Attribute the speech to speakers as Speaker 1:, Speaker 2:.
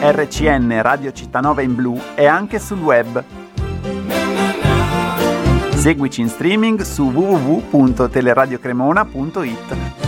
Speaker 1: RCN Radio Cittanova in blu è anche sul web. Seguici in streaming su www.teleradiocremona.it.